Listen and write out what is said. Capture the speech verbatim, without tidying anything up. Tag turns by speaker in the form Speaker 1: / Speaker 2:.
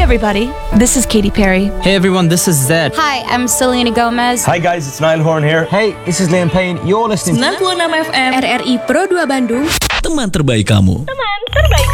Speaker 1: everybody, this is Katy Perry.
Speaker 2: Hey everyone, this is Zed.
Speaker 3: Hi, I'm Selena Gomez.
Speaker 4: Hi guys, it's Niall Horn here.
Speaker 5: Hey, this is Liam Payne. You're listening to
Speaker 6: sembilan puluh enam F M
Speaker 1: R R I Pro dua Bandung.
Speaker 7: Teman terbaik kamu.
Speaker 6: Teman terbaik